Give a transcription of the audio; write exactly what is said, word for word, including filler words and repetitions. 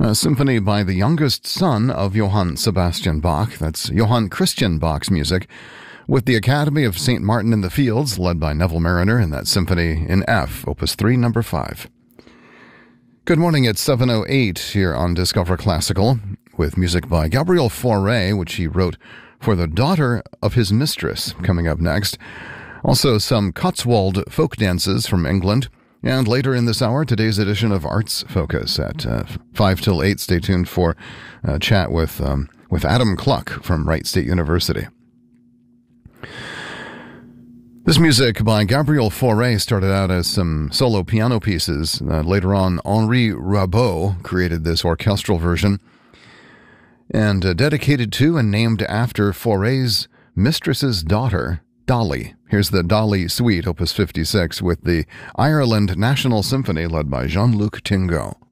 A symphony by the youngest son of Johann Sebastian Bach, that's Johann Christian Bach's music, with the Academy of Saint Martin in the Fields, led by Neville Marriner, in that symphony in F, Opus three, number five. Good morning, it's seven oh eight here on Discover Classical, with music by Gabriel Fauré, which he wrote for the daughter of his mistress, coming up next. Also some Cotswold folk dances from England. And later in this hour, today's edition of Arts Focus at uh, five till eight. Stay tuned for a chat with, um, with Adam Cluck from Wright State University. This music by Gabriel Fauré started out as some solo piano pieces. Uh, later on, Henri Rabaud created this orchestral version, and uh, dedicated to and named after Fauré's mistress's daughter, Dolly. Here's the Dolly Suite, Opus fifty-six, with the Ireland National Symphony led by Jean-Luc Tinguet.